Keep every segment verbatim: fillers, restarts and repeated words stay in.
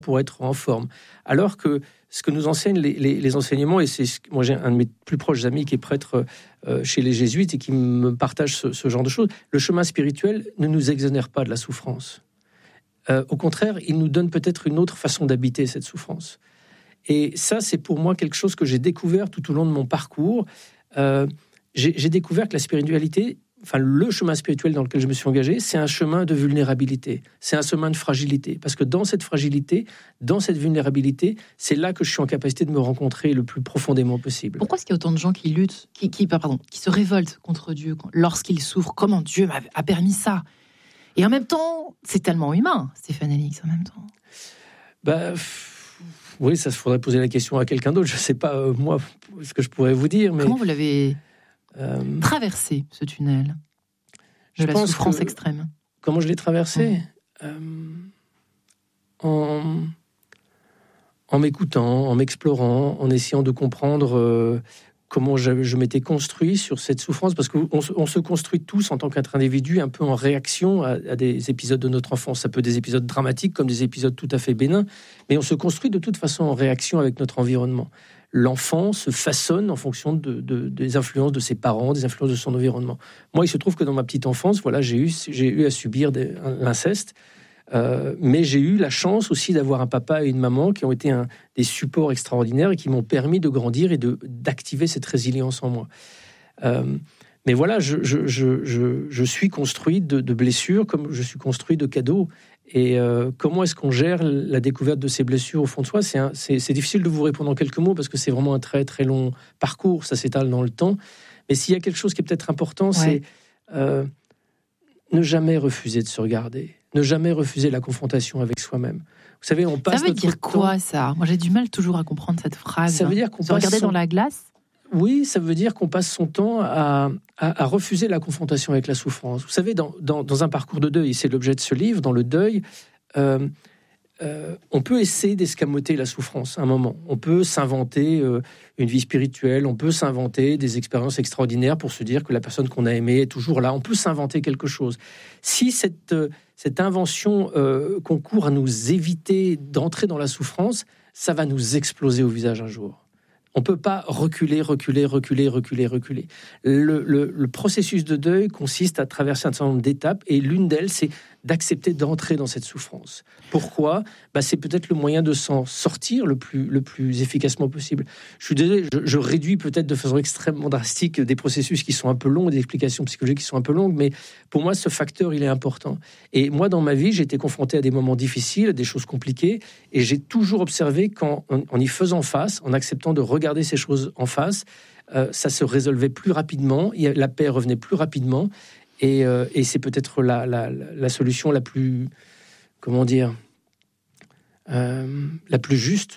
pour être en forme. Alors que ce que nous enseignent les, les, les enseignements, et c'est moi j'ai un de mes plus proches amis qui est prêtre euh, chez les jésuites et qui me partage ce, ce genre de choses, le chemin spirituel ne nous exonère pas de la souffrance. Euh, au contraire, il nous donne peut-être une autre façon d'habiter cette souffrance. Et ça, c'est pour moi quelque chose que j'ai découvert tout au long de mon parcours. Euh, j'ai, j'ai découvert que la spiritualité, enfin le chemin spirituel dans lequel je me suis engagé, c'est un chemin de vulnérabilité, c'est un chemin de fragilité. Parce que dans cette fragilité, dans cette vulnérabilité, c'est là que je suis en capacité de me rencontrer le plus profondément possible. Pourquoi est-ce qu'il y a autant de gens qui luttent, qui, qui, pardon, qui se révoltent contre Dieu lorsqu'ils souffrent? Comment Dieu m'a, a permis ça? Et en même temps, c'est tellement humain, Stéphane Alix, en même temps. Bah... Oui, ça, il faudrait poser la question à quelqu'un d'autre. Je ne sais pas, euh, moi, ce que je pourrais vous dire. Mais, comment vous l'avez euh, traversé, ce tunnel de la souffrance que, extrême? Comment je l'ai traversé? mmh. euh, en, en m'écoutant, en m'explorant, en essayant de comprendre euh, comment je, je m'étais construit sur cette souffrance. Parce qu'on on se construit tous, en tant qu'être individu, un peu en réaction à, à des épisodes de notre enfance. Ça peut être des épisodes dramatiques comme des épisodes tout à fait bénins. Mais on se construit de toute façon en réaction avec notre environnement. L'enfant se façonne en fonction de, de, des influences de ses parents, des influences de son environnement. Moi, il se trouve que dans ma petite enfance, voilà, j'ai eu, j'ai eu à subir des, un, l'inceste. Euh, mais j'ai eu la chance aussi d'avoir un papa et une maman qui ont été un, des supports extraordinaires et qui m'ont permis de grandir et de, d'activer cette résilience en moi. Euh, mais voilà, je, je, je, je, je suis construit de, de blessures comme je suis construit de cadeaux. Et euh, comment est-ce qu'on gère la découverte de ces blessures au fond de soi? c'est, un, c'est, c'est difficile de vous répondre en quelques mots parce que c'est vraiment un très très long parcours, ça s'étale dans le temps. Mais s'il y a quelque chose qui est peut-être important, ouais. c'est euh, ne jamais refuser de se regarder. Ne jamais refuser la confrontation avec soi-même. Vous savez, on passe. Ça veut dire quoi, ça? Moi, j'ai du mal toujours à comprendre cette phrase. Ça veut dire qu'on se regarder son... dans la glace. Oui, ça veut dire qu'on passe son temps à, à, à refuser la confrontation avec la souffrance. Vous savez, dans, dans, dans un parcours de deuil, c'est l'objet de ce livre, dans le deuil, euh, euh, on peut essayer d'escamoter la souffrance à un moment. On peut s'inventer euh, une vie spirituelle, on peut s'inventer des expériences extraordinaires pour se dire que la personne qu'on a aimée est toujours là. On peut s'inventer quelque chose. Si cette, euh, cette invention euh, concourt à nous éviter d'entrer dans la souffrance, ça va nous exploser au visage un jour. On ne peut pas reculer, reculer, reculer, reculer, reculer. Le, le, le processus de deuil consiste à traverser un certain nombre d'étapes et l'une d'elles, c'est d'accepter d'entrer dans cette souffrance. Pourquoi ? Bah, c'est peut-être le moyen de s'en sortir le plus, le plus efficacement possible. Je suis désolé, je, je réduis peut-être de façon extrêmement drastique des processus qui sont un peu longs, des explications psychologiques qui sont un peu longues, mais pour moi, ce facteur, il est important. Et moi, dans ma vie, j'ai été confronté à des moments difficiles, à des choses compliquées, et j'ai toujours observé qu'en en, en y faisant face, en acceptant de regarder ces choses en face, euh, ça se résolvait plus rapidement, la paix revenait plus rapidement, et, euh, et c'est peut-être la, la, la solution la plus, comment dire, euh, la plus juste.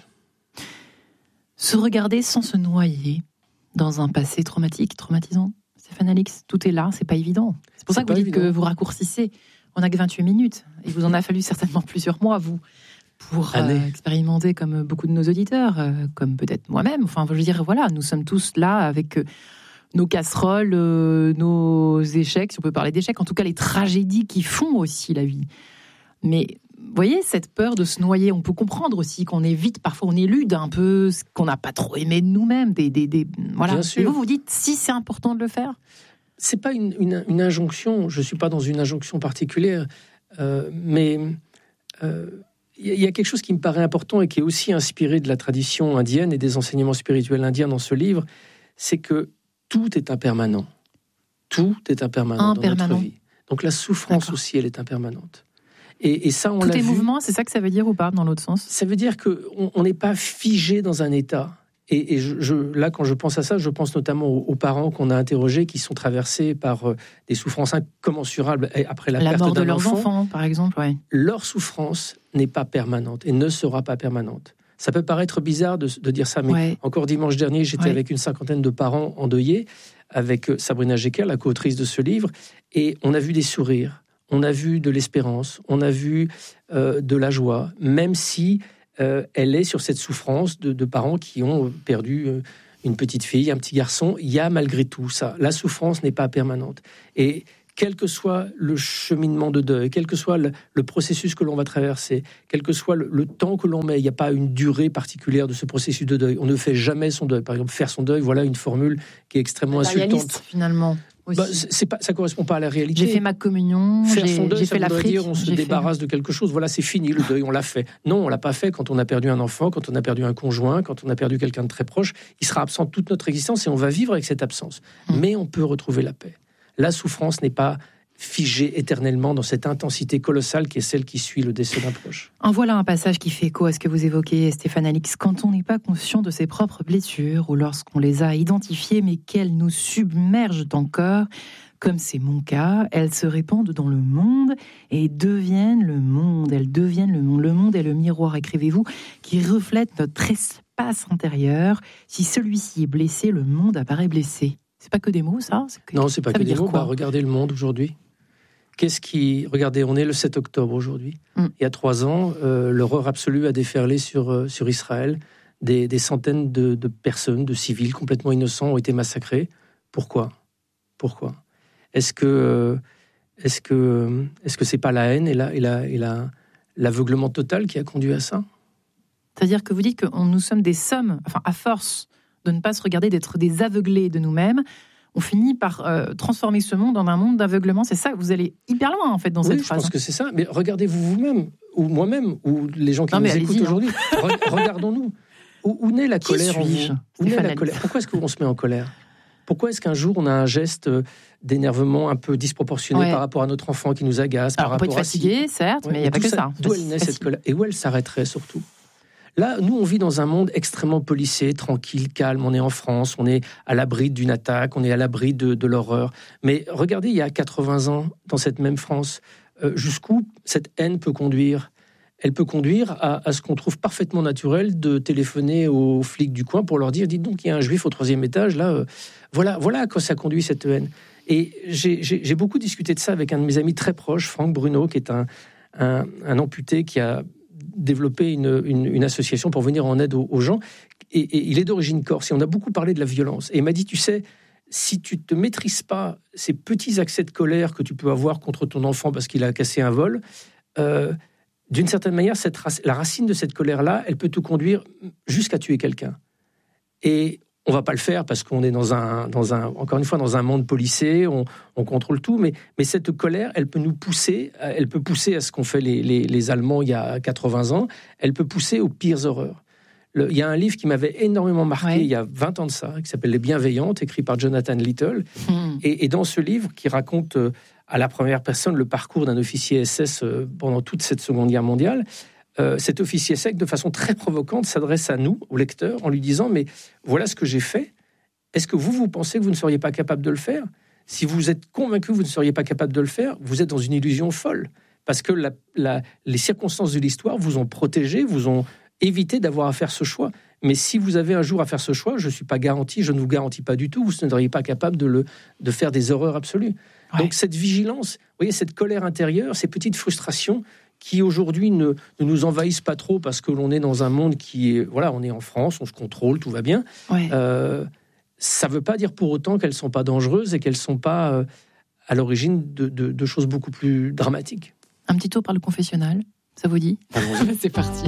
Se regarder sans se noyer dans un passé traumatique, traumatisant. Stéphane Alix, tout est là, c'est pas évident. C'est pour c'est ça que vous dites évident. Que vous raccourcissez. On n'a que vingt-huit minutes. Il vous en a fallu certainement plusieurs mois, vous, pour euh, expérimenter comme beaucoup de nos auditeurs, euh, comme peut-être moi-même. Enfin, je veux dire, voilà, nous sommes tous là avec euh, nos casseroles, euh, nos échecs, si on peut parler d'échecs, en tout cas les tragédies qui font aussi la vie. Mais vous voyez, cette peur de se noyer, on peut comprendre aussi qu'on évite, parfois on élude un peu ce qu'on n'a pas trop aimé de nous-mêmes. Des, des, des, voilà. Et vous, vous dites, si c'est important de le faire ? C'est pas une, une, une injonction, je ne suis pas dans une injonction particulière, euh, mais il euh, y, y a quelque chose qui me paraît important et qui est aussi inspiré de la tradition indienne et des enseignements spirituels indiens dans ce livre, c'est que tout est impermanent. Tout est impermanent, impermanent. dans notre vie. Donc la souffrance D'accord. aussi, elle est impermanente. Et, et ça, on Tout l'a est vu. mouvement, c'est ça que ça veut dire ou pas, dans l'autre sens ? Ça veut dire qu'on n'est pas figé dans un état. Et, et je, je, là, quand je pense à ça, je pense notamment aux, aux parents qu'on a interrogés qui sont traversés par euh, des souffrances incommensurables après la, la perte mort d'un de leurs enfant. enfants, par exemple. Ouais. Leur souffrance n'est pas permanente et ne sera pas permanente. Ça peut paraître bizarre de, de dire ça, mais ouais. encore dimanche dernier, j'étais ouais. avec une cinquantaine de parents endeuillés, avec Sabrina Jeker, la co-autrice de ce livre, et on a vu des sourires, on a vu de l'espérance, on a vu euh, de la joie, même si euh, elle est sur cette souffrance de, de parents qui ont perdu euh, une petite fille, un petit garçon. Il y a malgré tout ça. La souffrance n'est pas permanente. Et quel que soit le cheminement de deuil, quel que soit le, le processus que l'on va traverser, quel que soit le, le temps que l'on met, il n'y a pas une durée particulière de ce processus de deuil. On ne fait jamais son deuil. Par exemple, faire son deuil, voilà une formule qui est extrêmement la insultante. Réaliste, finalement. Bah, c'est pas, ça correspond pas à la réalité. J'ai fait ma communion, faire j'ai, son deuil, j'ai ça fait voudrait l'Afrique. dire on se débarrasse fait... de quelque chose. Voilà, c'est fini, le deuil, on l'a fait. Non, on l'a pas fait quand on a perdu un enfant, quand on a perdu un conjoint, quand on a perdu quelqu'un de très proche. Il sera absent toute notre existence et on va vivre avec cette absence. Mmh. Mais on peut retrouver la paix. La souffrance n'est pas figée éternellement dans cette intensité colossale qui est celle qui suit le décès d'un proche. En voilà un passage qui fait écho à ce que vous évoquez, Stéphane Alix. Quand on n'est pas conscient de ses propres blessures ou lorsqu'on les a identifiées mais qu'elles nous submergent encore, comme c'est mon cas, elles se répandent dans le monde et deviennent le monde. Elles deviennent le monde. Le monde est le miroir, écrivez-vous, qui reflète notre espace intérieur. Si celui-ci est blessé, le monde apparaît blessé. C'est pas que des mots, ça c'est que... Non, c'est pas ça que des mots. Bah, regardez le monde aujourd'hui. Qu'est-ce qui... Regardez, on est le sept octobre aujourd'hui. Mm. Il y a trois ans, euh, l'horreur absolue a déferlé sur, euh, sur Israël. Des, des centaines de, de personnes, de civils complètement innocents ont été massacrés. Pourquoi ? Pourquoi ? Est-ce que, euh, est-ce que, euh, est-ce que c'est pas la haine et, la, et, la, et la, l'aveuglement total qui a conduit à ça ? C'est-à-dire que vous dites que nous sommes des sommes, enfin, à force de ne pas se regarder, d'être des aveuglés de nous-mêmes, on finit par euh, transformer ce monde en un monde d'aveuglement. C'est ça, vous allez hyper loin, en fait, dans oui, cette je phrase. Je pense que c'est ça. Mais regardez-vous vous-même, ou moi-même, ou les gens qui non, nous mais écoutent hein. aujourd'hui. Re- regardons-nous. Où, où naît la qui colère en suis-je, vous Où naît la colère ? Pourquoi est-ce qu'on se met en colère ? Pourquoi est-ce qu'un jour, on a un geste d'énervement un peu disproportionné ouais. par rapport à notre enfant qui nous agace, Alors, par on peut rapport être fatigué, à... certes, ouais, mais il n'y a pas que ça. ça. D'où elle naît, cette colère ? Et où elle s'arrêterait, surtout ? Là, nous, on vit dans un monde extrêmement policé, tranquille, calme. On est en France, on est à l'abri d'une attaque, on est à l'abri de, de l'horreur. Mais regardez, il y a quatre-vingts ans, dans cette même France, euh, jusqu'où cette haine peut conduire ? Elle peut conduire à, à ce qu'on trouve parfaitement naturel de téléphoner aux flics du coin pour leur dire « Dites donc, il y a un juif au troisième étage, là, euh, voilà, voilà à quoi ça conduit cette haine. » Et j'ai, j'ai, j'ai beaucoup discuté de ça avec un de mes amis très proches, Franck Bruno, qui est un, un, un amputé qui a développé une, une, une association pour venir en aide aux, aux gens. Et, et il est d'origine corse, et on a beaucoup parlé de la violence. Et il m'a dit « Tu sais, si tu ne te maîtrises pas ces petits accès de colère que tu peux avoir contre ton enfant parce qu'il a cassé un vol, euh, d'une certaine manière, cette, la racine de cette colère-là, elle peut te conduire jusqu'à tuer quelqu'un. Et on ne va pas le faire parce qu'on est dans un, dans un, encore une fois, dans un monde policé, on, on contrôle tout, mais, mais cette colère, elle peut nous pousser, elle peut pousser à ce qu'ont fait les, les, les Allemands il y a quatre-vingts ans, elle peut pousser aux pires horreurs. Le, il y a un livre qui m'avait énormément marqué, ouais. il y a vingt ans de ça, qui s'appelle « Les Bienveillantes », écrit par Jonathan Little. Mmh. Et, et dans ce livre, qui raconte euh, à la première personne le parcours d'un officier S S euh, pendant toute cette Seconde Guerre mondiale, euh, cet officier S S, de façon très provocante, s'adresse à nous, au lecteur, en lui disant « Mais voilà ce que j'ai fait. Est-ce que vous, vous pensez que vous ne seriez pas capable de le faire ? Si vous êtes convaincu que vous ne seriez pas capable de le faire, vous êtes dans une illusion folle. Parce que la, la, les circonstances de l'histoire vous ont protégé, vous ont... évitez d'avoir à faire ce choix. Mais si vous avez un jour à faire ce choix, je ne suis pas garanti, je ne vous garantis pas du tout, vous ne seriez pas capable de, le, de faire des horreurs absolues. Ouais. Donc cette vigilance, vous voyez, cette colère intérieure, ces petites frustrations qui aujourd'hui ne, ne nous envahissent pas trop parce que l'on est dans un monde qui est... Voilà, on est en France, on se contrôle, tout va bien. Ouais. Euh, ça ne veut pas dire pour autant qu'elles ne sont pas dangereuses et qu'elles ne sont pas euh, à l'origine de, de, de choses beaucoup plus dramatiques. Un petit tour par le confessionnal, ça vous dit ? C'est parti.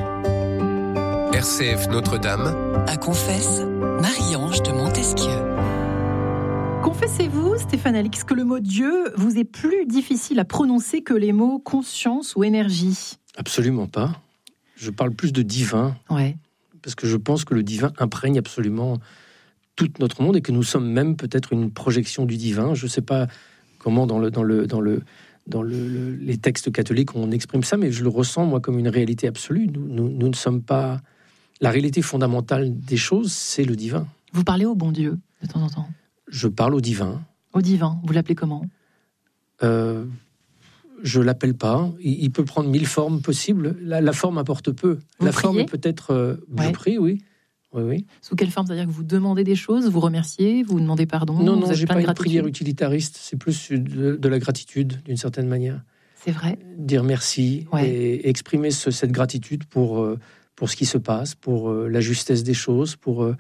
R C F Notre-Dame. À Confesse, Marie-Ange de Montesquieu. Confessez-vous, Stéphane Alix, que le mot Dieu vous est plus difficile à prononcer que les mots conscience ou énergie ? Absolument pas. Je parle plus de divin. Ouais. Parce que je pense que le divin imprègne absolument tout notre monde et que nous sommes même peut-être une projection du divin. Je ne sais pas comment dans le... Dans le, dans le Dans le, le, les textes catholiques, on exprime ça, mais je le ressens, moi, comme une réalité absolue. Nous, nous, nous ne sommes pas... La réalité fondamentale des choses, c'est le divin. Vous parlez au bon Dieu, de temps en temps ? Je parle au divin. Au divin, vous l'appelez comment ? euh, Je ne l'appelle pas. Il, il peut prendre mille formes possibles. La, la forme importe peu. Vous la priez ? forme est peut-être... Euh, ouais. Je prie, oui. Oui, oui. Sous quelle forme ? C'est-à-dire que vous demandez des choses, vous remerciez, vous demandez pardon ? Non, vous non, je n'ai pas une prière gratitude. utilitariste. C'est plus de, de la gratitude, d'une certaine manière. C'est vrai. Dire merci ouais. et, et exprimer ce, cette gratitude pour, euh, pour ce qui se passe, pour euh, la justesse des choses, pour... Euh,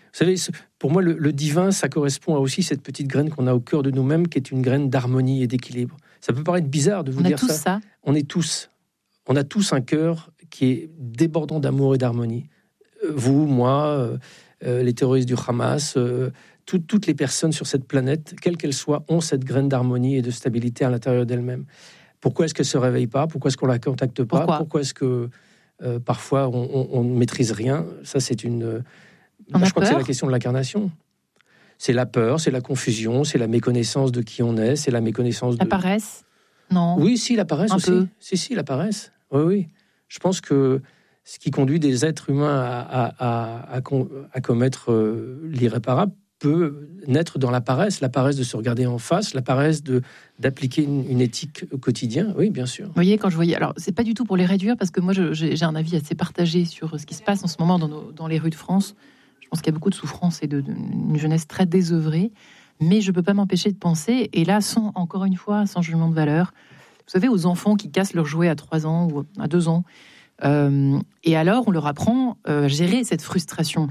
savez, pour moi, le, le divin, ça correspond à aussi cette petite graine qu'on a au cœur de nous-mêmes, qui est une graine d'harmonie et d'équilibre. Ça peut paraître bizarre de vous on dire a tous ça. ça. On est tous. On a tous un cœur qui est débordant d'amour et d'harmonie. Vous, moi, euh, euh, les terroristes du Hamas, euh, tout, toutes les personnes sur cette planète, quelles qu'elles soient, ont cette graine d'harmonie et de stabilité à l'intérieur d'elles-mêmes. Pourquoi est-ce qu'elles ne se réveillent pas ? Pourquoi est-ce qu'on ne la contacte pas ? Pourquoi, Pourquoi est-ce que euh, parfois on ne maîtrise rien ? Ça, c'est une... Euh, bah, je crois que c'est la question de l'incarnation. C'est la peur, c'est la confusion, c'est la méconnaissance de qui on est, c'est la méconnaissance de... La paresse ? Non. Oui, si, la paresse Un aussi. peu. Si, si, la paresse. Oui, oui. Je pense que ce qui conduit des êtres humains à, à, à, à, à commettre euh, l'irréparable peut naître dans la paresse, la paresse de se regarder en face, la paresse de, d'appliquer une, une éthique au quotidien. Oui, bien sûr. Vous voyez, quand je voyais... Alors, c'est pas du tout pour les réduire, parce que moi, je, j'ai, j'ai un avis assez partagé sur ce qui se passe en ce moment dans, nos, dans les rues de France. Je pense qu'il y a beaucoup de souffrance et de, de, une jeunesse très désœuvrée. Mais je peux pas m'empêcher de penser, et là, sans, encore une fois, sans jugement de valeur, vous savez, aux enfants qui cassent leurs jouets à trois ans ou à deux ans, euh, et alors on leur apprend euh, à gérer cette frustration.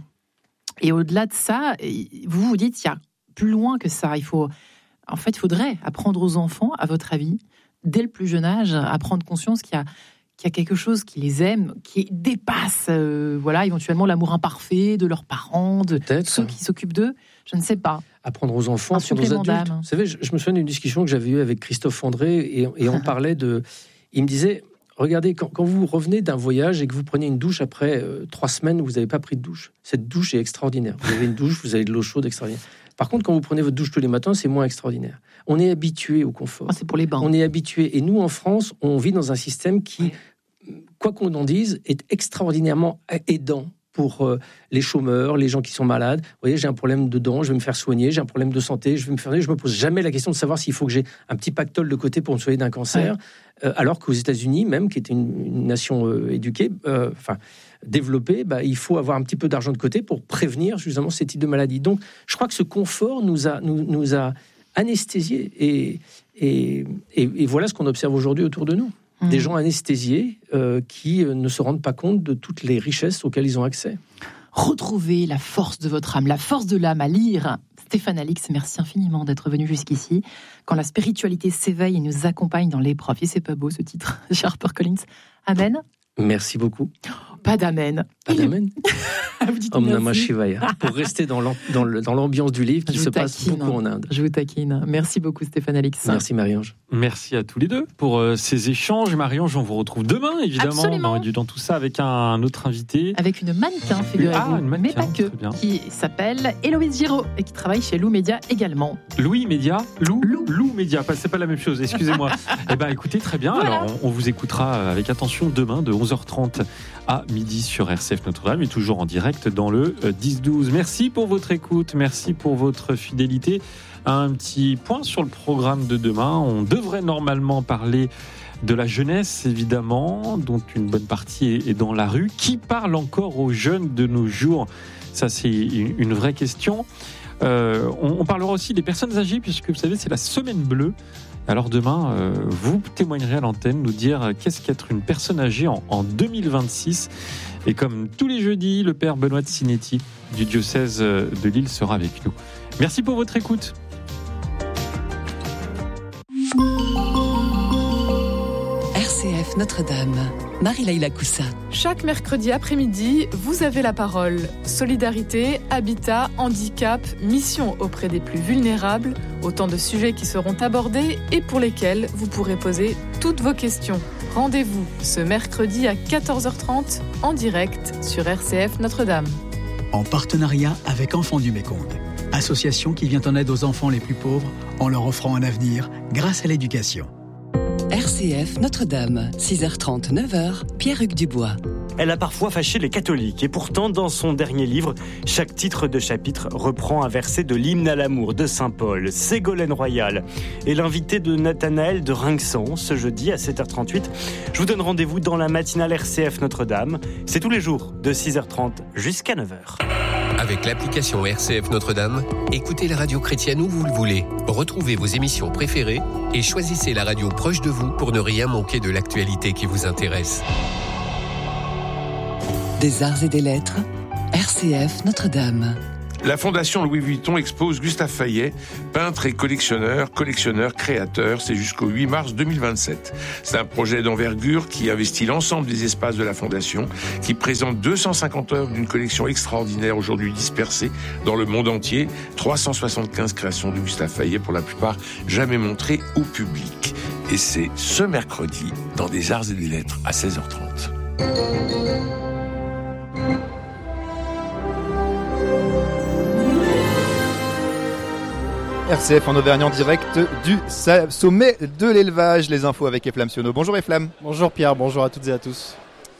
Et au-delà de ça, vous vous dites, il y a plus loin que ça. Il faut, en fait, il faudrait apprendre aux enfants, à votre avis, dès le plus jeune âge, à prendre conscience qu'il y a, qu'il y a quelque chose qui les aime, qui dépasse, euh, voilà, éventuellement l'amour imparfait de leurs parents, de Peut-être. Ceux qui s'occupent d'eux. Je ne sais pas. Apprendre aux enfants, Un apprendre aux supplément adultes. d'âme. Vous savez, je, je me souviens d'une discussion que j'avais eue avec Christophe André, et, et on parlait de... Il me disait, regardez, quand, quand vous revenez d'un voyage et que vous prenez une douche après euh, trois semaines, vous n'avez pas pris de douche. Cette douche est extraordinaire. Vous avez une douche, vous avez de l'eau chaude extraordinaire. Par contre, quand vous prenez votre douche tous les matins, c'est moins extraordinaire. On est habitué au confort. Ah, c'est pour les bains. On est habitué. Et nous, en France, on vit dans un système qui, oui. quoi qu'on en dise, est extraordinairement aidant pour euh, les chômeurs, les gens qui sont malades. Vous voyez, j'ai un problème de dents, je vais me faire soigner, j'ai un problème de santé, je vais me faire... Je me pose jamais la question de savoir s'il faut que j'ai un petit pactole de côté pour me soigner d'un cancer. Ouais. Euh, alors qu'aux États-Unis, même, qui est une, une nation euh, éduquée, euh, enfin développée, bah, il faut avoir un petit peu d'argent de côté pour prévenir justement ces types de maladies. Donc, je crois que ce confort nous a, nous, nous a anesthésiés. Et, et, et, et voilà ce qu'on observe aujourd'hui autour de nous. Mmh. Des gens anesthésiés euh, qui euh, ne se rendent pas compte de toutes les richesses auxquelles ils ont accès. Retrouvez la force de votre âme, la force de l'âme à lire. Stéphane Alix, merci infiniment d'être venu jusqu'ici. Quand la spiritualité s'éveille et nous accompagne dans l'épreuve. Et c'est pas beau ce titre, chez HarperCollins. Amen. Merci beaucoup. Pas d'amen. Pas d'amen. Om merci. Namah Shivaya. Pour rester dans, l'am- dans, le, dans l'ambiance du livre qui se taquine, passe beaucoup en Inde. Je vous taquine. Merci beaucoup Stéphane Alix. Merci Marie-Ange. Merci à tous les deux pour euh, ces échanges. Marie-Ange, on vous retrouve demain, évidemment, dans, dans tout ça avec un, un autre invité. Avec une mannequin, figurez-vous, ah, une mannequin, mais pas que, qui s'appelle Héloïse Giraud et qui travaille chez Lou Média également. Louis Média Lou Lou, Lou Média, c'est pas la même chose, excusez-moi. Eh bien écoutez, très bien, voilà. Alors on, on vous écoutera avec attention demain de onze heures trente à midi sur R C F Notre-Dame et toujours en direct dans le dix douze. Merci pour votre écoute, merci pour votre fidélité. Un petit point sur le programme de demain. On devrait normalement parler de la jeunesse, évidemment, dont une bonne partie est dans la rue. Qui parle encore aux jeunes de nos jours ? Ça, c'est une vraie question. Euh, on, on parlera aussi des personnes âgées, puisque vous savez, c'est la semaine bleue. Alors demain, euh, vous témoignerez à l'antenne, nous dire qu'est-ce qu'être une personne âgée en, en deux mille vingt-six. Et comme tous les jeudis, le père Benoît de Sinetti du diocèse de Lille sera avec nous. Merci pour votre écoute. R C F Notre-Dame, Marie-Laïla Coussa. Chaque mercredi après-midi, vous avez la parole. Solidarité, habitat, handicap, mission auprès des plus vulnérables, autant de sujets qui seront abordés et pour lesquels vous pourrez poser toutes vos questions. Rendez-vous ce mercredi à quatorze heures trente en direct sur R C F Notre-Dame. En partenariat avec Enfants du Mékong, association qui vient en aide aux enfants les plus pauvres en leur offrant un avenir grâce à l'éducation. R C F Notre-Dame, six heures trente, neuf heures, Pierre-Hugues Dubois. Elle a parfois fâché les catholiques et pourtant dans son dernier livre, chaque titre de chapitre reprend un verset de l'hymne à l'amour de Saint Paul. Ségolène Royal est l'invité de Nathanaël de Rinxan ce jeudi à sept heures trente-huit. Je vous donne rendez-vous dans la matinale R C F Notre-Dame. C'est tous les jours de six heures trente jusqu'à neuf heures. Avec l'application R C F Notre-Dame, écoutez la radio chrétienne où vous le voulez. Retrouvez vos émissions préférées et choisissez la radio proche de vous pour ne rien manquer de l'actualité qui vous intéresse. Des arts et des lettres, R C F Notre-Dame. La Fondation Louis Vuitton expose Gustave Fayet, peintre et collectionneur, collectionneur, créateur. C'est jusqu'au huit mars deux mille vingt-sept. C'est un projet d'envergure qui investit l'ensemble des espaces de la Fondation, qui présente deux cent cinquante œuvres d'une collection extraordinaire aujourd'hui dispersée dans le monde entier. trois cent soixante-quinze créations de Gustave Fayet, pour la plupart jamais montrées au public. Et c'est ce mercredi dans des Arts et des Lettres à seize heures trente. R C F en Auvergne en direct du sommet de l'élevage. Les infos avec Eflam Siono. Bonjour Eflam. Bonjour Pierre, bonjour à toutes et à tous.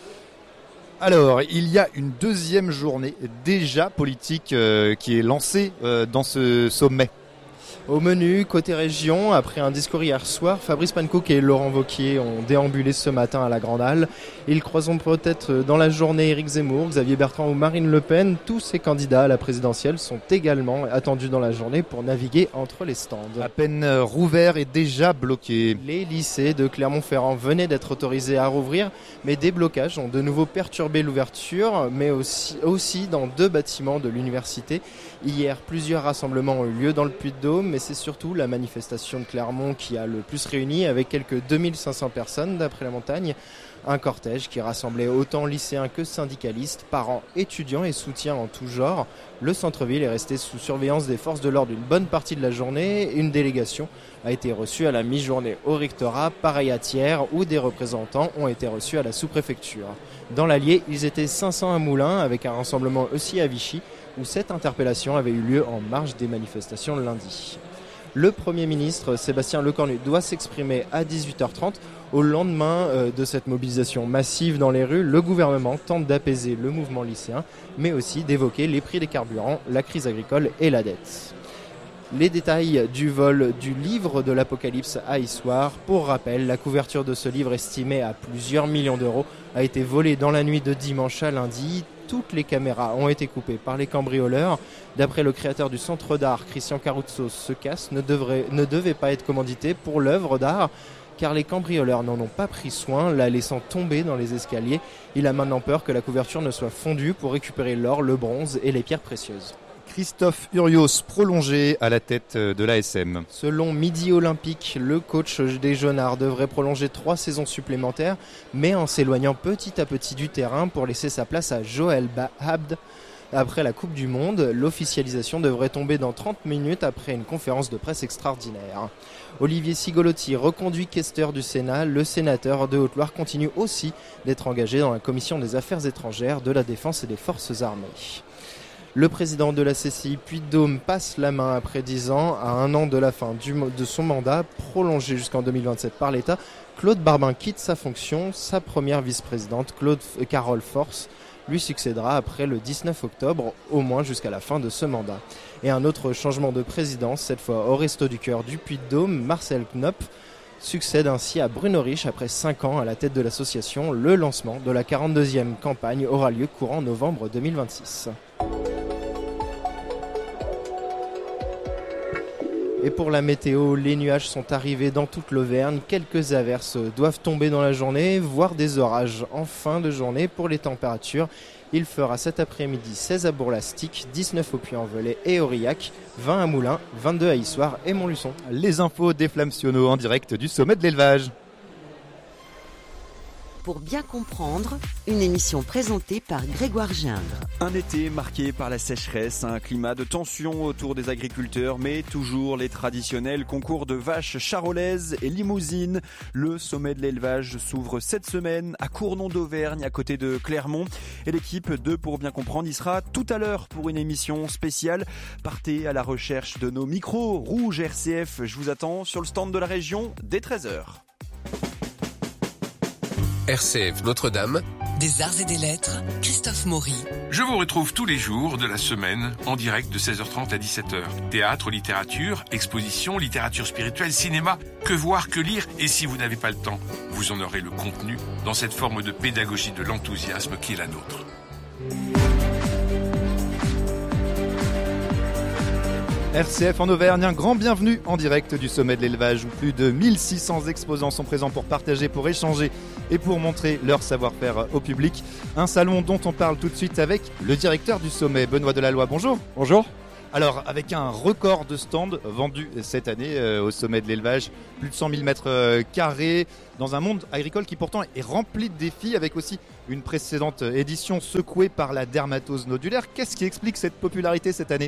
Alors, il y a une deuxième journée déjà politique euh, qui est lancée euh, dans ce sommet. Au menu, côté région, après un discours hier soir, Fabrice Pankouk et Laurent Wauquiez ont déambulé ce matin à la Grande Halle. Ils croiseront peut-être dans la journée Éric Zemmour, Xavier Bertrand ou Marine Le Pen. Tous ces candidats à la présidentielle sont également attendus dans la journée pour naviguer entre les stands. À peine rouvert et déjà bloqué. Les lycées de Clermont-Ferrand venaient d'être autorisés à rouvrir, mais des blocages ont de nouveau perturbé l'ouverture, mais aussi, aussi dans deux bâtiments de l'université. Hier, plusieurs rassemblements ont eu lieu dans le Puy-de-Dôme, mais c'est surtout la manifestation de Clermont qui a le plus réuni, avec quelques deux mille cinq cents personnes d'après la montagne. Un cortège qui rassemblait autant lycéens que syndicalistes, parents, étudiants et soutiens en tout genre. Le centre-ville est resté sous surveillance des forces de l'ordre une bonne partie de la journée. Une délégation a été reçue à la mi-journée au rectorat, pareil à Thiers, où des représentants ont été reçus à la sous-préfecture. Dans l'Allier, ils étaient cinq cents à Moulins, avec un rassemblement aussi à Vichy, où cette interpellation avait eu lieu en marge des manifestations le lundi. Le Premier ministre Sébastien Lecornu doit s'exprimer à dix-huit heures trente. Au lendemain de cette mobilisation massive dans les rues, le gouvernement tente d'apaiser le mouvement lycéen, mais aussi d'évoquer les prix des carburants, la crise agricole et la dette. Les détails du vol du livre de l'Apocalypse à Issoire. Pour rappel, la couverture de ce livre estimée à plusieurs millions d'euros a été volée dans la nuit de dimanche à lundi. Toutes les caméras ont été coupées par les cambrioleurs. D'après le créateur du centre d'art, Christian Caruso, ce casse ne, devrait, ne devait pas être commandité pour l'œuvre d'art, car les cambrioleurs n'en ont pas pris soin, la laissant tomber dans les escaliers. Il a maintenant peur que la couverture ne soit fondue pour récupérer l'or, le bronze et les pierres précieuses. Christophe Urios prolongé à la tête de l'A S M. Selon Midi Olympique, le coach des Jaunards devrait prolonger trois saisons supplémentaires, mais en s'éloignant petit à petit du terrain pour laisser sa place à Joël Abd. Après la Coupe du Monde, l'officialisation devrait tomber dans trente minutes après une conférence de presse extraordinaire. Olivier Cigolotti, reconduit questeur du Sénat, le sénateur de Haute-Loire continue aussi d'être engagé dans la commission des affaires étrangères, de la défense et des forces armées. Le président de la C C I Puy-de-Dôme passe la main après dix ans, à un an de la fin du, de son mandat, prolongé jusqu'en deux mille vingt-sept par l'État. Claude Barbin quitte sa fonction. Sa première vice-présidente, Claude Carole Force, lui succédera après le dix-neuf octobre, au moins jusqu'à la fin de ce mandat. Et un autre changement de présidence, cette fois au Resto du Cœur du Puy-de-Dôme, Marcel Knop succède ainsi à Bruno Rich après cinq ans à la tête de l'association. Le lancement de la quarante-deuxième campagne aura lieu courant novembre deux mille vingt-six. Et pour la météo, les nuages sont arrivés dans toute l'Auvergne. Quelques averses doivent tomber dans la journée, voire des orages en fin de journée. Pour les températures, il fera cet après-midi seize à Bourg-Lastic, dix-neuf au Puy-en-Velay et Aurillac, vingt à Moulins, vingt-deux à Issoire et Montluçon. Les infos d'Eflam Siono en direct du sommet de l'élevage. Pour bien comprendre, une émission présentée par Grégoire Gindre. Un été marqué par la sécheresse, un climat de tension autour des agriculteurs, mais toujours les traditionnels concours de vaches charolaises et limousines. Le sommet de l'élevage s'ouvre cette semaine à Cournon d'Auvergne, à côté de Clermont. Et l'équipe de Pour bien comprendre y sera tout à l'heure pour une émission spéciale. Partez à la recherche de nos micros rouges R C F. Je vous attends sur le stand de la région dès treize heures. R C F Notre-Dame. Des arts et des lettres, Christophe Maury. Je vous retrouve tous les jours de la semaine en direct de seize heures trente à dix-sept heures. Théâtre, littérature, exposition, littérature spirituelle, cinéma, que voir, que lire. Et si vous n'avez pas le temps, vous en aurez le contenu dans cette forme de pédagogie de l'enthousiasme qui est la nôtre. R C F en Auvergne, un grand bienvenue en direct du sommet de l'élevage où plus de mille six cents exposants sont présents pour partager, pour échanger et pour montrer leur savoir-faire au public. Un salon dont on parle tout de suite avec le directeur du sommet, Benoît Delalloy. Bonjour. Bonjour. Alors, avec un record de stands vendus cette année euh, au sommet de l'élevage, plus de cent mille mètres euh, carrés, dans un monde agricole qui pourtant est rempli de défis, avec aussi une précédente édition secouée par la dermatose nodulaire. Qu'est-ce qui explique cette popularité cette année ?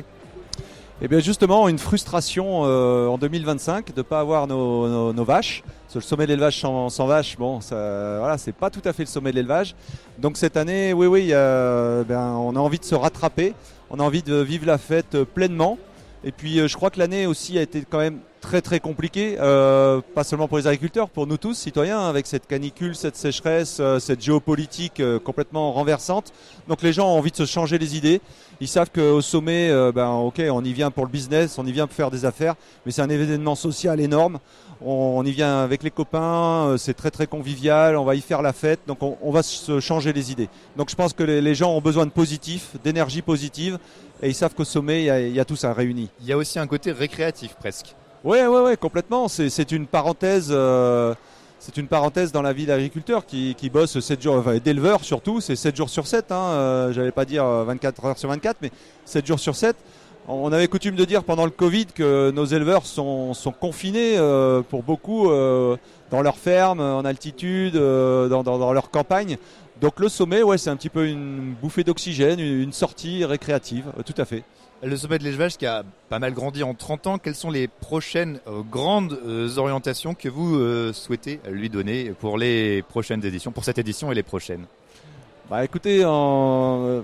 Eh bien justement, une frustration euh, en deux mille vingt-cinq de ne pas avoir nos, nos, nos vaches. Parce que le sommet de l'élevage sans, sans vaches, bon, ça, voilà, c'est pas tout à fait le sommet de l'élevage. Donc cette année, oui, oui, euh, ben, on a envie de se rattraper, on a envie de vivre la fête pleinement. Et puis euh, je crois que l'année aussi a été quand même très très compliquée, euh, pas seulement pour les agriculteurs, pour nous tous, citoyens, avec cette canicule, cette sécheresse, euh, cette géopolitique euh, complètement renversante. Donc les gens ont envie de se changer les idées. Ils savent qu'au sommet, euh, ben, ok, on y vient pour le business, on y vient pour faire des affaires, mais c'est un événement social énorme. On, on y vient avec les copains, euh, c'est très très convivial, on va y faire la fête, donc on, on va se changer les idées. Donc je pense que les, les gens ont besoin de positif, d'énergie positive, et ils savent qu'au sommet, il y a, il y a tout ça réuni. Il y a aussi un côté récréatif presque. Oui, ouais, ouais, complètement. C'est, c'est une parenthèse, euh, c'est une parenthèse dans la vie d'agriculteur qui, qui bosse sept jours, enfin, d'éleveur surtout, c'est sept jours sur sept. Hein, euh, j'allais pas dire vingt-quatre heures sur vingt-quatre, mais sept jours sur sept. On avait coutume de dire pendant le Covid que nos éleveurs sont, sont confinés euh, pour beaucoup euh, dans leurs fermes, en altitude, euh, dans, dans, dans leur campagne. Donc le sommet, ouais, c'est un petit peu une bouffée d'oxygène, une, une sortie récréative, euh, tout à fait. Le sommet de l'élevage qui a pas mal grandi en trente ans, quelles sont les prochaines euh, grandes euh, orientations que vous euh, souhaitez lui donner pour les prochaines éditions, pour cette édition et les prochaines ? Bah écoutez, en, euh,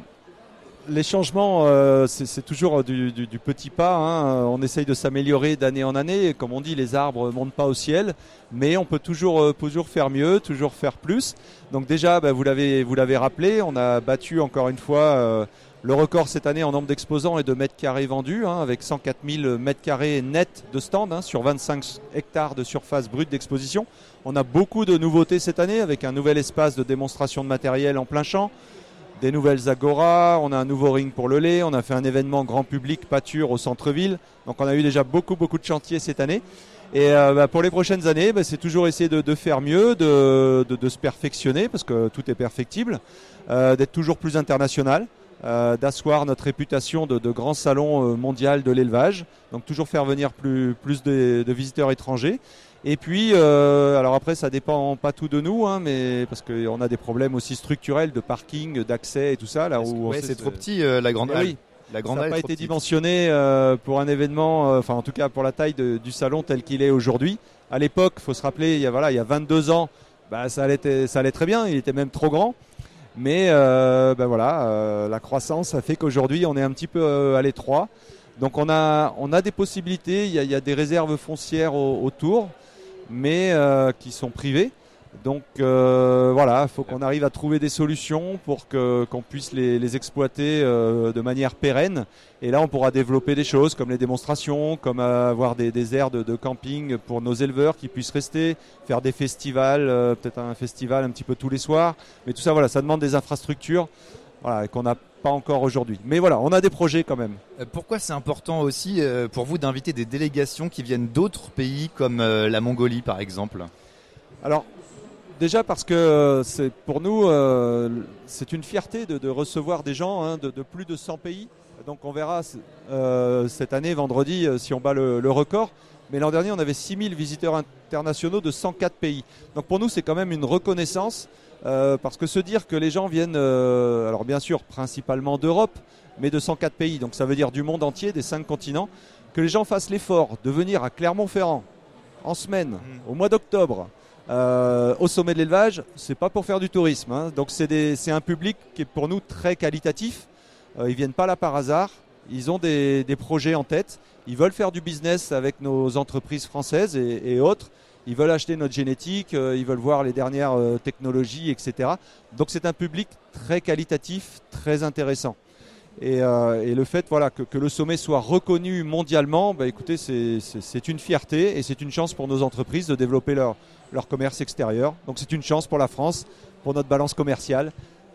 les changements, euh, c'est, c'est toujours du, du, du petit pas. Hein. On essaye de s'améliorer d'année en année. Comme on dit, les arbres ne montent pas au ciel, mais on peut toujours, euh, toujours faire mieux, toujours faire plus. Donc déjà, bah, vous l'avez, vous l'avez rappelé, on a battu encore une fois euh, le record cette année en nombre d'exposants et de mètres carrés vendus, hein, avec cent quatre mille mètres carrés nets de stand hein, sur vingt-cinq hectares de surface brute d'exposition. On a beaucoup de nouveautés cette année avec un nouvel espace de démonstration de matériel en plein champ, des nouvelles agoras, on a un nouveau ring pour le lait, on a fait un événement grand public pâture au centre-ville. Donc on a eu déjà beaucoup beaucoup de chantiers cette année. Et euh, bah, pour les prochaines années, bah, c'est toujours essayer de, de faire mieux, de, de, de se perfectionner parce que tout est perfectible, euh, d'être toujours plus international. Euh, d'asseoir notre réputation de, de grand salon euh, mondial de l'élevage, donc toujours faire venir plus, plus de, de visiteurs étrangers. Et puis, euh, alors après, ça dépend pas tout de nous, hein, mais parce qu'on a des problèmes aussi structurels de parking, d'accès et tout ça. Là où ouais, c'est trop petit, euh, la grande halle. Oui. La grande ça n'a pas été petite. dimensionné euh, pour un événement, euh, enfin en tout cas pour la taille de, du salon tel qu'il est aujourd'hui. À l'époque, il faut se rappeler, il y a, voilà, il y a vingt-deux ans, bah, ça, allait, ça allait très bien, il était même trop grand. Mais euh, ben voilà, euh, la croissance a fait qu'aujourd'hui on est un petit peu euh, à l'étroit. Donc on a, on a des possibilités, il y a, il y a des réserves foncières au, autour, mais euh, qui sont privées. Donc euh, voilà, il faut qu'on arrive à trouver des solutions pour que, qu'on puisse les, les exploiter euh, de manière pérenne. Et là on pourra développer des choses comme les démonstrations, comme avoir des, des aires de, de camping pour nos éleveurs qui puissent rester, faire des festivals, euh, peut-être un festival un petit peu tous les soirs. Mais tout ça, voilà, ça demande des infrastructures voilà, qu'on n'a pas encore aujourd'hui. Mais voilà, on a des projets quand même. Pourquoi c'est important aussi euh, pour vous d'inviter des délégations qui viennent d'autres pays comme euh, la Mongolie par exemple ? Alors, déjà parce que c'est, pour nous, euh, c'est une fierté de, de recevoir des gens hein, de, de plus de cent pays. Donc on verra euh, cette année, vendredi, euh, si on bat le, le record. Mais l'an dernier, on avait six mille visiteurs internationaux de cent quatre pays. Donc pour nous, c'est quand même une reconnaissance. Euh, parce que se dire que les gens viennent, euh, alors bien sûr, principalement d'Europe, mais de cent quatre pays. Donc ça veut dire du monde entier, des cinq continents. Que les gens fassent l'effort de venir à Clermont-Ferrand en semaine, mmh. au mois d'octobre, Euh, au sommet de l'élevage, c'est pas pour faire du tourisme, hein. Donc c'est, des, c'est un public qui est pour nous très qualitatif. Euh, ils viennent pas là par hasard. Ils ont des, des projets en tête. Ils veulent faire du business avec nos entreprises françaises et, et autres. Ils veulent acheter notre génétique. Euh, ils veulent voir les dernières euh, technologies, et cetera. Donc c'est un public très qualitatif, très intéressant. Et, euh, et le fait voilà, que, que le sommet soit reconnu mondialement, bah, écoutez, c'est, c'est, c'est une fierté et c'est une chance pour nos entreprises de développer leur, leur commerce extérieur. Donc c'est une chance pour la France, pour notre balance commerciale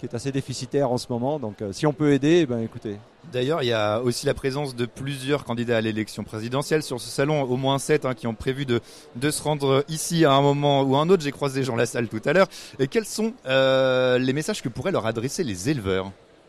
qui est assez déficitaire en ce moment. Donc euh, si on peut aider, eh ben écoutez. D'ailleurs, il y a aussi la présence de plusieurs candidats à l'élection présidentielle sur ce salon, au moins sept, hein, qui ont prévu de, de se rendre ici à un moment ou à un autre. J'ai croisé Jean Lassalle tout à l'heure. Et quels sont euh, les messages que pourraient leur adresser les éleveurs ?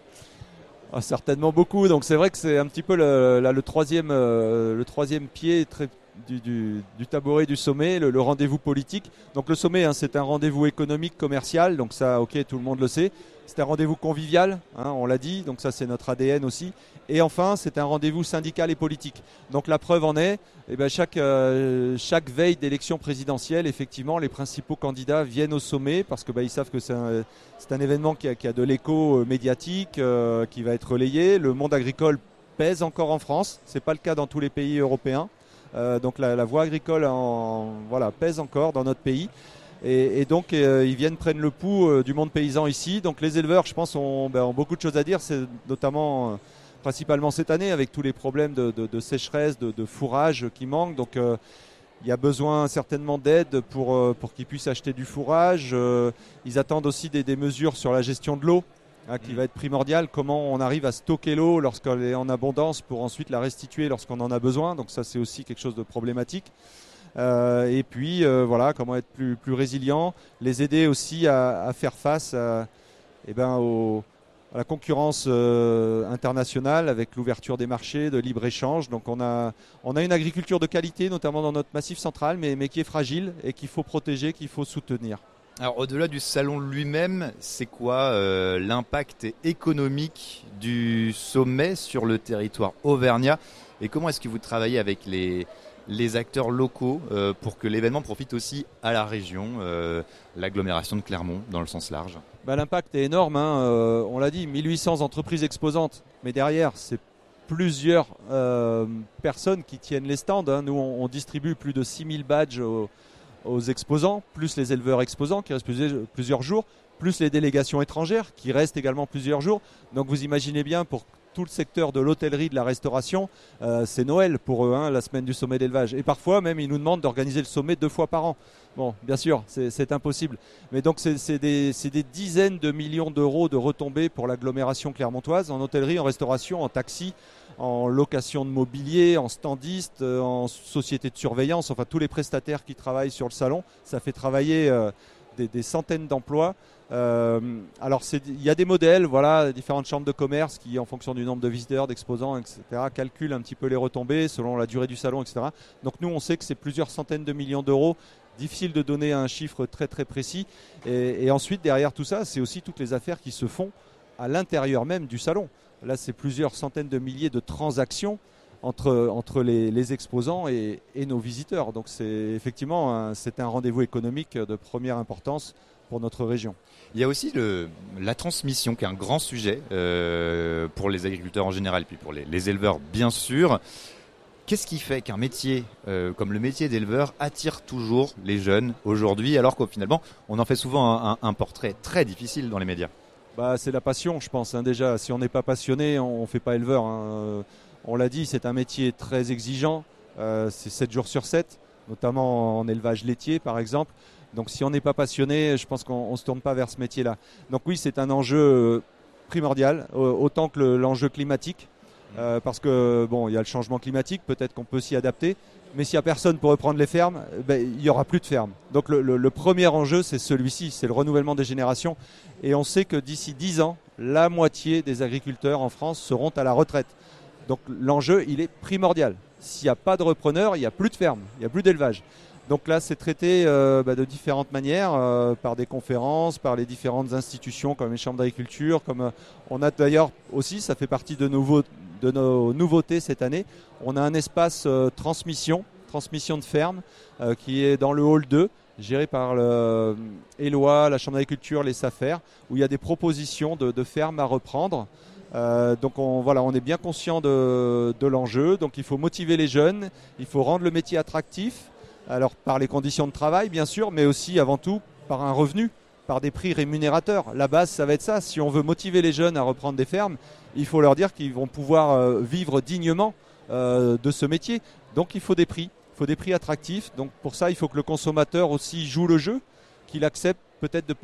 Ah, certainement beaucoup. Donc c'est vrai que c'est un petit peu le, là, le, troisième, euh, le troisième pied très, du, du, du tabouret du sommet, le, le rendez-vous politique. Donc le sommet, hein, c'est un rendez-vous économique, commercial. Donc ça, ok, tout le monde le sait. C'est un rendez-vous convivial, hein, on l'a dit, donc ça c'est notre A D N aussi. Et enfin, c'est un rendez-vous syndical et politique. Donc la preuve en est, eh ben, chaque, euh, chaque veille d'élection présidentielle, effectivement, les principaux candidats viennent au sommet parce que bah, ils savent que c'est un, c'est un événement qui a, qui a de l'écho médiatique, euh, qui va être relayé. Le monde agricole pèse encore en France, c'est pas le cas dans tous les pays européens. Euh, donc la, la voie agricole en, voilà, pèse encore dans notre pays. Et, et donc euh, ils viennent prendre le pouls euh, du monde paysan ici. Donc les éleveurs, je pense, ont, ben, ont beaucoup de choses à dire. C'est notamment, euh, principalement cette année, avec tous les problèmes de, de, de sécheresse, de, de fourrage qui manquent. Donc euh, il y a besoin certainement d'aide pour, euh, pour qu'ils puissent acheter du fourrage. Euh, ils attendent aussi des, des mesures sur la gestion de l'eau, hein, qui va être primordiale. Comment on arrive à stocker l'eau lorsqu'elle est en abondance pour ensuite la restituer lorsqu'on en a besoin. Donc ça, c'est aussi quelque chose de problématique. Euh, et puis euh, voilà, comment être plus, plus résilient, les aider aussi à, à faire face à, eh ben, au, à la concurrence euh, internationale avec l'ouverture des marchés, de libre-échange. Donc on a, on a une agriculture de qualité, notamment dans notre massif central, mais, mais qui est fragile et qu'il faut protéger, qu'il faut soutenir. Alors au-delà du salon lui-même, c'est quoi euh, l'impact économique du sommet sur le territoire auvergnat et comment est-ce que vous travaillez avec les... les acteurs locaux euh, pour que l'événement profite aussi à la région, euh, l'agglomération de Clermont dans le sens large? Bah, l'impact est énorme, hein. euh, on l'a dit, mille huit cents entreprises exposantes, mais derrière c'est plusieurs euh, personnes qui tiennent les stands, hein. Nous on, on distribue plus de six mille badges aux, aux exposants, plus les éleveurs exposants qui restent plusieurs, plusieurs jours, plus les délégations étrangères qui restent également plusieurs jours. Donc vous imaginez bien, pour tout le secteur de l'hôtellerie, de la restauration, euh, c'est Noël pour eux, hein, la semaine du sommet d'élevage. Et parfois même, ils nous demandent d'organiser le sommet deux fois par an. Bon, bien sûr, c'est, c'est impossible. Mais donc, c'est, c'est, des, c'est des dizaines de millions d'euros de retombées pour l'agglomération clermontoise, en hôtellerie, en restauration, en taxi, en location de mobilier, en standiste, euh, en société de surveillance, enfin tous les prestataires qui travaillent sur le salon. Ça fait travailler euh, des, des centaines d'emplois. Euh, alors il y a des modèles, voilà, différentes chambres de commerce qui, en fonction du nombre de visiteurs, d'exposants, et cetera, calculent un petit peu les retombées selon la durée du salon, et cetera. Donc nous, on sait que c'est plusieurs centaines de millions d'euros. Difficile de donner un chiffre très très précis. Et, et ensuite, derrière tout ça, c'est aussi toutes les affaires qui se font à l'intérieur même du salon. Là, c'est plusieurs centaines de milliers de transactions entre, entre les, les exposants et, et nos visiteurs. Donc c'est effectivement un, c'est un rendez-vous économique de première importance pour notre région. Il y a aussi le, la transmission qui est un grand sujet euh, pour les agriculteurs en général et puis pour les, les éleveurs bien sûr. Qu'est-ce qui fait qu'un métier euh, comme le métier d'éleveur attire toujours les jeunes aujourd'hui alors qu'au finalement on en fait souvent un, un, un portrait très difficile dans les médias? Bah, c'est la passion, je pense, hein. Déjà, si on n'est pas passionné, on ne fait pas éleveur, hein. On l'a dit, c'est un métier très exigeant, euh, c'est sept jours sur sept, notamment en élevage laitier par exemple. Donc si on n'est pas passionné, je pense qu'on ne se tourne pas vers ce métier-là. Donc oui, c'est un enjeu primordial, autant que le, l'enjeu climatique, euh, parce que bon, il y a le changement climatique, peut-être qu'on peut s'y adapter, mais s'il n'y a personne pour reprendre les fermes, ben, il n'y aura plus de fermes. Donc le, le, le premier enjeu, c'est celui-ci, c'est le renouvellement des générations. Et on sait que d'ici dix ans, la moitié des agriculteurs en France seront à la retraite. Donc l'enjeu, il est primordial. S'il n'y a pas de repreneurs, il n'y a plus de fermes, il n'y a plus d'élevage. Donc là, c'est traité euh, bah, de différentes manières, euh, par des conférences, par les différentes institutions comme les chambres d'agriculture. Comme euh, on a d'ailleurs aussi, ça fait partie de, nouveaux, de nos nouveautés cette année, on a un espace euh, transmission, transmission de ferme, euh, qui est dans le hall deux, géré par le euh, Éloi, la chambre d'agriculture, les SAFER, où il y a des propositions de, de fermes à reprendre. Euh, donc on, voilà, on est bien conscient de, de l'enjeu. Donc il faut motiver les jeunes, il faut rendre le métier attractif. Alors par les conditions de travail bien sûr, mais aussi avant tout par un revenu, par des prix rémunérateurs. La base, ça va être ça. Si on veut motiver les jeunes à reprendre des fermes, il faut leur dire qu'ils vont pouvoir euh, vivre dignement euh, de ce métier. Donc il faut des prix, il faut des prix attractifs. Donc pour ça, il faut que le consommateur aussi joue le jeu, qu'il accepte peut-être de payer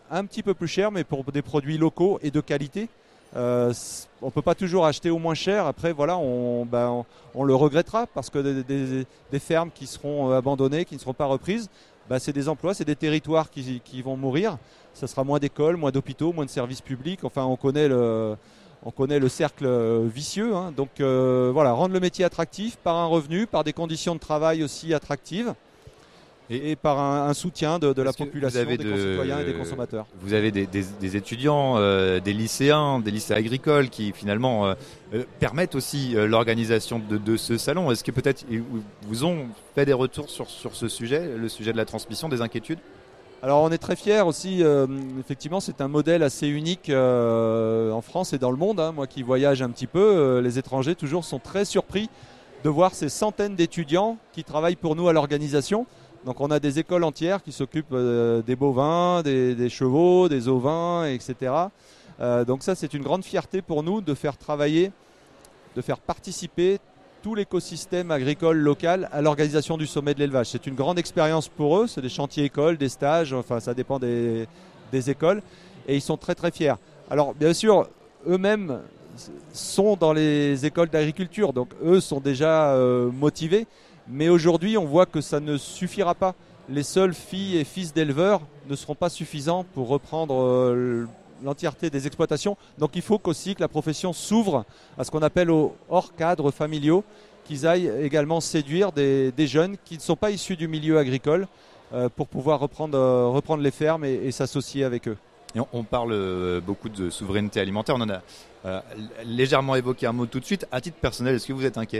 un petit peu plus cher, mais pour des produits locaux et de qualité. Euh, on ne peut pas toujours acheter au moins cher. Après, voilà, on, ben, on, on le regrettera parce que des, des, des fermes qui seront abandonnées, qui ne seront pas reprises, ben, c'est des emplois, c'est des territoires qui, qui vont mourir. Ça sera moins d'écoles, moins d'hôpitaux, moins de services publics. Enfin, on connaît le, on connaît le cercle vicieux. Hein. Donc euh, voilà, rendre le métier attractif par un revenu, par des conditions de travail aussi attractives. Et, et par un, un soutien de, de la population, des de, concitoyens et des consommateurs. Vous avez des, des, des étudiants, euh, des lycéens, des lycées agricoles qui finalement euh, euh, permettent aussi euh, l'organisation de, de ce salon. Est-ce que peut-être ils vous ont fait des retours sur, sur ce sujet, le sujet de la transmission, des inquiétudes ? Alors on est très fiers aussi, euh, effectivement c'est un modèle assez unique euh, en France et dans le monde. Hein. Moi qui voyage un petit peu, euh, les étrangers toujours sont très surpris de voir ces centaines d'étudiants qui travaillent pour nous à l'organisation. Donc on a des écoles entières qui s'occupent euh, des bovins, des, des chevaux, des ovins, et cetera. Euh, donc ça c'est une grande fierté pour nous de faire travailler, de faire participer tout l'écosystème agricole local à l'organisation du sommet de l'élevage. C'est une grande expérience pour eux, c'est des chantiers écoles, des stages, enfin ça dépend des, des écoles. Et ils sont très très fiers. Alors bien sûr, eux-mêmes sont dans les écoles d'agriculture, donc eux sont déjà euh, motivés. Mais aujourd'hui, on voit que ça ne suffira pas. Les seules filles et fils d'éleveurs ne seront pas suffisants pour reprendre euh, l'entièreté des exploitations. Donc il faut qu'aussi que la profession s'ouvre à ce qu'on appelle aux hors cadres familiaux, qu'ils aillent également séduire des, des jeunes qui ne sont pas issus du milieu agricole euh, pour pouvoir reprendre, euh, reprendre les fermes et, et s'associer avec eux. Et on, on parle euh, beaucoup de souveraineté alimentaire. On en a euh, légèrement évoqué un mot tout de suite. À titre personnel, est-ce que vous êtes inquiet ?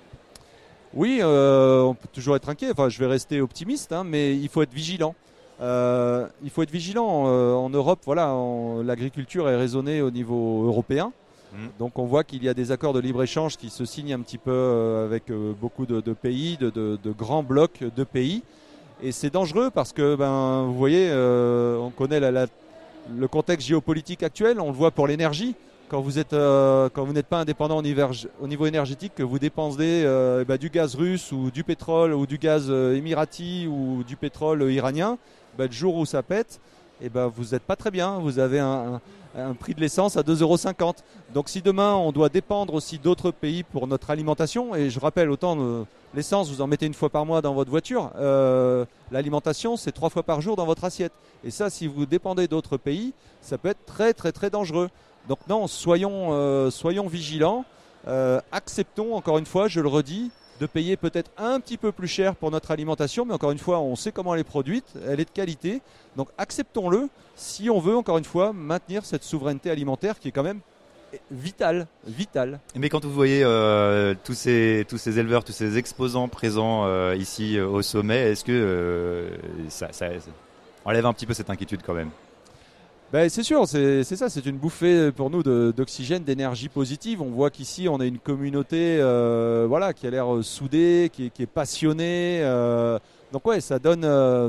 Oui, euh, on peut toujours être inquiet. Enfin, je vais rester optimiste, hein, mais il faut être vigilant. Euh, il faut être vigilant. Euh, en Europe, voilà, en, l'agriculture est raisonnée au niveau européen. Mmh. Donc, on voit qu'il y a des accords de libre-échange qui se signent un petit peu euh, avec euh, beaucoup de, de pays, de, de, de grands blocs de pays. Et c'est dangereux parce que, ben, vous voyez, euh, on connaît la, la, le contexte géopolitique actuel. On le voit pour l'énergie. Quand vous êtes, euh, quand vous n'êtes pas indépendant au niveau, au niveau énergétique, que vous dépensez euh, bah, du gaz russe ou du pétrole ou du gaz euh, émirati ou du pétrole euh, iranien, bah, le jour où ça pète, et bah, vous n'êtes pas très bien. Vous avez un, un, un prix de l'essence à deux euros cinquante. Donc si demain on doit dépendre aussi d'autres pays pour notre alimentation, et je rappelle autant euh, l'essence, vous en mettez une fois par mois dans votre voiture, euh, l'alimentation c'est trois fois par jour dans votre assiette. Et ça, si vous dépendez d'autres pays, ça peut être très très très dangereux. Donc non, soyons, euh, soyons vigilants, euh, acceptons, encore une fois, je le redis, de payer peut-être un petit peu plus cher pour notre alimentation, mais encore une fois, on sait comment elle est produite, elle est de qualité, donc acceptons-le si on veut, encore une fois, maintenir cette souveraineté alimentaire qui est quand même vitale, vitale. Mais quand vous voyez euh, tous, ces, tous ces éleveurs, tous ces exposants présents euh, ici euh, au sommet, est-ce que euh, ça, ça, ça enlève un petit peu cette inquiétude quand même ? Ben, c'est sûr, c'est, c'est ça, c'est une bouffée pour nous de, d'oxygène, d'énergie positive. On voit qu'ici, on a une communauté euh, voilà, qui a l'air soudée, qui, qui est passionnée. Euh, donc ouais, ça donne, euh,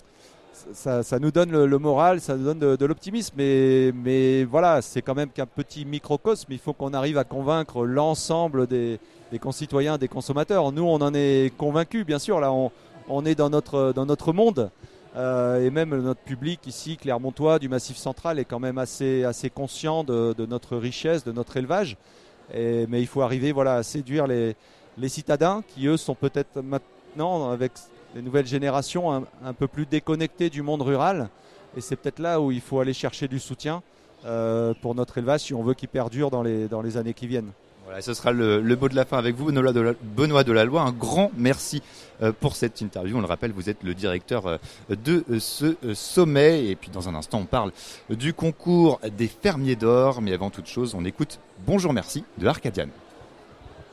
ça, ça nous donne le, le moral, ça nous donne de, de l'optimisme. Mais, mais voilà, c'est quand même qu'un petit microcosme. Il faut qu'on arrive à convaincre l'ensemble des, des concitoyens, des consommateurs. Nous, on en est convaincus, bien sûr. Là, on, on est dans notre, dans notre monde. Euh, et même notre public ici, clermontois, du Massif central, est quand même assez, assez conscient de, de notre richesse, de notre élevage. Et, mais il faut arriver voilà, à séduire les, les citadins qui, eux, sont peut-être maintenant, avec les nouvelles générations, un, un peu plus déconnectés du monde rural. Et c'est peut-être là où il faut aller chercher du soutien euh, pour notre élevage si on veut qu'il perdure dans les, dans les années qui viennent. Voilà, ce sera le, le mot de la fin avec vous, Benoît Delalloy. Un grand merci pour cette interview. On le rappelle, vous êtes le directeur de ce sommet. Et puis dans un instant, on parle du concours des fermiers d'or. Mais avant toute chose, on écoute Bonjour Merci de Arcadiane.